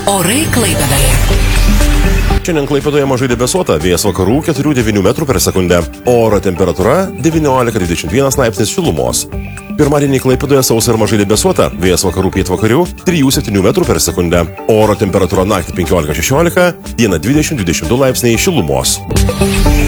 Orai Klaipėdoje. Šiandien Klaipėdoje mažai debesuota, vėjas vakarų 4–9 metrų per sekundę. Oro temperatūra 19–21 laipsnis šilumos. Pirmadienį Klaipėdoje sausa ir mažai debesuota, vėjas vakarų pietvakarių 3–7 metrų per sekundę. Oro temperatūra naktį 15–16, dieną 20–22 laipsniai šilumos.